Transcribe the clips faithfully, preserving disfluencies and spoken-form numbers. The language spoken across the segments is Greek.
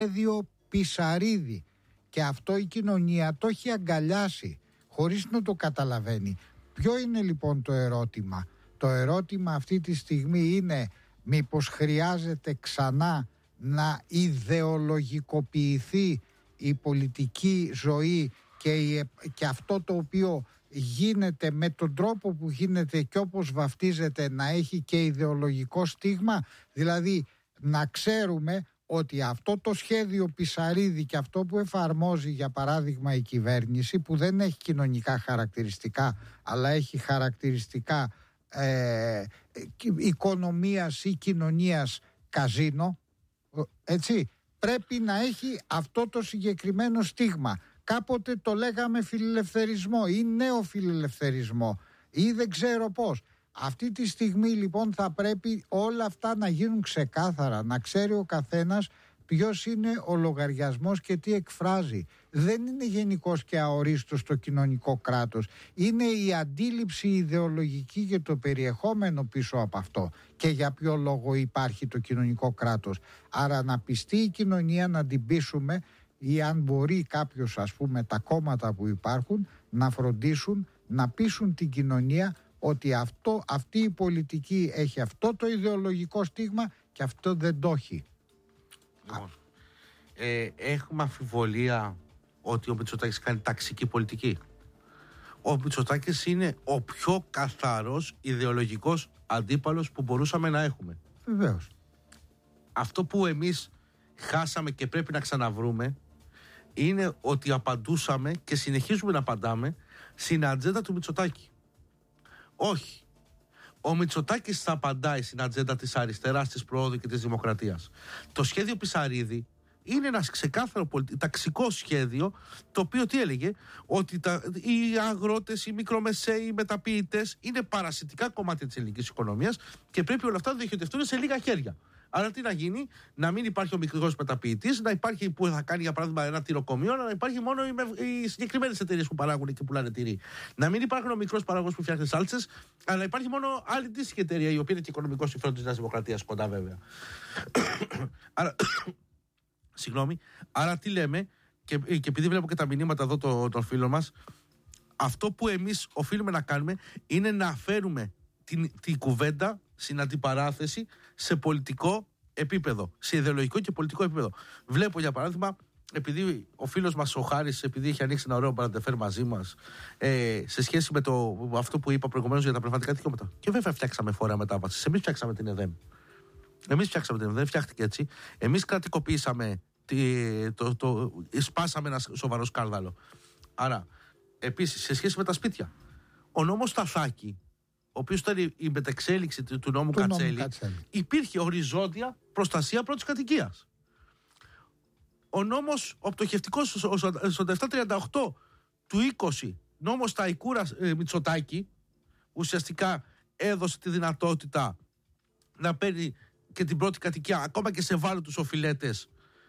σχέδιο Πισαρίδη, και αυτό η κοινωνία το έχει αγκαλιάσει χωρίς να το καταλαβαίνει. Ποιο είναι λοιπόν το ερώτημα? Το ερώτημα αυτή τη στιγμή είναι μήπως χρειάζεται ξανά να ιδεολογικοποιηθεί η πολιτική ζωή και, η, και αυτό το οποίο γίνεται με τον τρόπο που γίνεται και όπως βαφτίζεται να έχει και ιδεολογικό στίγμα, δηλαδή να ξέρουμε ότι αυτό το σχέδιο Πισαρίδη και αυτό που εφαρμόζει για παράδειγμα η κυβέρνηση, που δεν έχει κοινωνικά χαρακτηριστικά αλλά έχει χαρακτηριστικά ε, οικονομίας ή κοινωνίας καζίνο, έτσι, πρέπει να έχει αυτό το συγκεκριμένο στίγμα. Κάποτε το λέγαμε φιλελευθερισμό ή νέο φιλελευθερισμό ή δεν ξέρω πώς. Αυτή τη στιγμή λοιπόν θα πρέπει όλα αυτά να γίνουν ξεκάθαρα, να ξέρει ο καθένας ποιος είναι ο λογαριασμός και τι εκφράζει. Δεν είναι γενικός και αορίστος το κοινωνικό κράτος. Είναι η αντίληψη ιδεολογική για το περιεχόμενο πίσω από αυτό και για ποιο λόγο υπάρχει το κοινωνικό κράτος. Άρα να πιστεί η κοινωνία, να την πείσουμε, ή αν μπορεί κάποιος, ας πούμε, τα κόμματα που υπάρχουν να φροντίσουν να πείσουν την κοινωνία ότι αυτό, αυτή η πολιτική έχει αυτό το ιδεολογικό στίγμα και αυτό δεν το έχει. Λοιπόν, ε, έχουμε αμφιβολία ότι ο Μητσοτάκης κάνει ταξική πολιτική. Ο Μητσοτάκης είναι ο πιο καθαρός ιδεολογικός αντίπαλος που μπορούσαμε να έχουμε. Βεβαίως. Αυτό που εμείς χάσαμε και πρέπει να ξαναβρούμε είναι ότι απαντούσαμε και συνεχίζουμε να απαντάμε στην ατζέντα του Μητσοτάκη. Όχι. Ο Μητσοτάκης θα απαντάει στην ατζέντα της αριστεράς, της προόδου και της δημοκρατίας. Το σχέδιο Πισαρίδη είναι ένα ξεκάθαρο πολιτι... ταξικό σχέδιο, το οποίο τι έλεγε? Ότι τα... οι αγρότες, οι μικρομεσαίοι, οι μεταποιητές είναι παρασιτικά κομμάτια της ελληνικής οικονομίας και πρέπει όλα αυτά να διοχετευτούν σε λίγα χέρια. Άρα τι να γίνει? Να μην υπάρχει ο μικρός μεταποιητής, να υπάρχει που θα κάνει για παράδειγμα ένα τυροκομείο, να υπάρχει μόνο οι, οι συγκεκριμένες εταιρείες που παράγουν και πουλάνε τυρί. Να μην υπάρχει ο μικρός παραγωγός που φτιάχνει σάλτσες, αλλά να υπάρχει μόνο άλλη αντίστοιχη εταιρεία, η οποία είναι και οικονομικό συμφέρον της Νέας Δημοκρατίας κοντά βέβαια. Άρα, συγγνώμη, άρα τι λέμε, και, και επειδή βλέπω και τα μηνύματα εδώ των, των φίλων μας, αυτό που εμείς οφείλουμε να κάνουμε είναι να φέρουμε την, την κουβέντα στην αντιπαράθεση σε πολιτικό επίπεδο, σε ιδεολογικό και πολιτικό επίπεδο. Βλέπω για παράδειγμα, επειδή ο φίλος μας ο Χάρης, επειδή έχει ανοίξει ένα ωραίο μπαραντεφέρ μαζί μας, ε, σε σχέση με το, αυτό που είπα προηγουμένως για τα πνευματικά δικαιώματα. Και βέβαια φτιάξαμε φορέα μετάβασης. Εμείς φτιάξαμε την ΕΔΕΜ. Εμείς φτιάξαμε την ΕΔΕΜ, φτιάχτηκε έτσι. Εμείς κρατικοποιήσαμε, το, το, το, σπάσαμε ένα σοβαρό σκάνδαλο. Άρα, επίσης, σε σχέση με τα σπίτια, ο νόμος Σταθάκη, ο οποίος ήταν η μετεξέλιξη του νόμου Κατσέλη, Κατσέλη, υπήρχε οριζόντια προστασία πρώτης κατοικίας. Ο νόμος, ο πτωχευτικός, ο σαράντα επτά τριάντα οκτώ του είκοσι, νόμος Σταϊκούρα ε, Μητσοτάκη, ουσιαστικά έδωσε τη δυνατότητα να παίρνει και την πρώτη κατοικία, ακόμα και σε ευάλωτους οφειλέτες,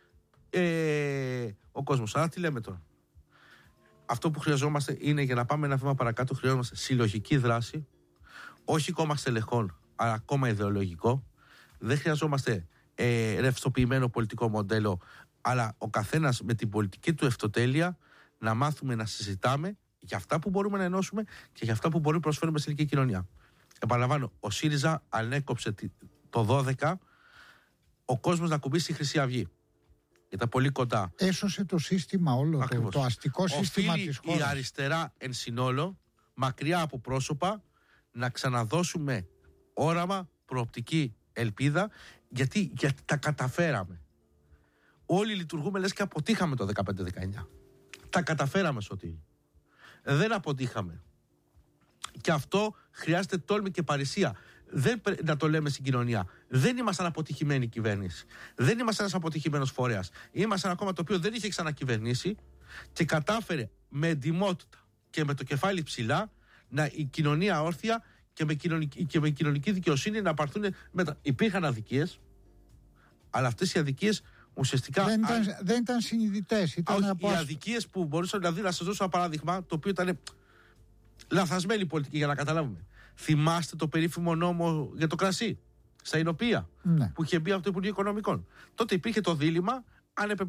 ε, ο κόσμος. Άρα τι λέμε τώρα? Αυτό που χρειαζόμαστε είναι, για να πάμε ένα βήμα παρακάτω, χρειαζόμαστε συλλογική δράση, όχι κόμμα στελεχών, αλλά κόμμα ιδεολογικό. Δεν χρειαζόμαστε ε, ρευστοποιημένο πολιτικό μοντέλο, αλλά ο καθένας με την πολιτική του ευτοτέλεια να μάθουμε να συζητάμε για αυτά που μπορούμε να ενώσουμε και για αυτά που μπορούμε να προσφέρουμε στην ελληνική κοινωνία. Επαναλαμβάνω, ο ΣΥΡΙΖΑ ανέκοψε το δώδεκα ο κόσμος να κουμπίσει στη Χρυσή Αυγή. Ήταν πολύ κοντά. Έσωσε το σύστημα όλο, το, το αστικό σύστημα της χώρας. Η αριστερά εν συνόλο, μακριά από πρόσωπα, να ξαναδώσουμε όραμα, προοπτική, ελπίδα, γιατί, γιατί τα καταφέραμε. Όλοι λειτουργούμε λες και αποτύχαμε το δεκαπέντε δεκαεννιά. Τα καταφέραμε, Σωτήρη. Δεν αποτύχαμε. Και αυτό χρειάζεται τόλμη και παρησία. Δεν να το λέμε στην κοινωνία. Δεν ήμασταν αποτυχημένη κυβέρνηση. Δεν ήμασταν ένας αποτυχημένος φορέας. Ήμασταν ένα κόμμα το οποίο δεν είχε ξανακυβερνήσει και κατάφερε με εντιμότητα και με το κεφάλι ψηλά να η κοινωνία όρθια και με κοινωνική, και με κοινωνική δικαιοσύνη να πάρθουν μετά. Υπήρχαν αδικίες, αλλά αυτές οι αδικίες ουσιαστικά. Δεν ήταν, α... δεν ήταν συνειδητές. Ήταν όχι, από... οι αδικίες που μπορούσαν, δηλαδή, να σας δώσω ένα παράδειγμα, το οποίο ήταν λαθασμένη πολιτική για να καταλάβουμε. Θυμάστε το περίφημο νόμο για το κρασί στα Ηνωπία, ναι, που είχε μπει από το Υπουργείο Οικονομικών? Τότε υπήρχε το δίλημμα αν έπρεπε